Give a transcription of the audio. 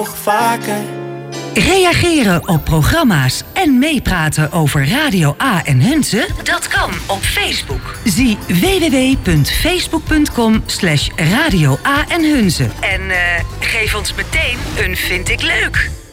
nog vaker. Reageren op programma's en meepraten over Radio A en Hunze? Dat kan op Facebook. Zie www.facebook.com/Radio A en Hunze. En geef ons meteen een vind ik leuk.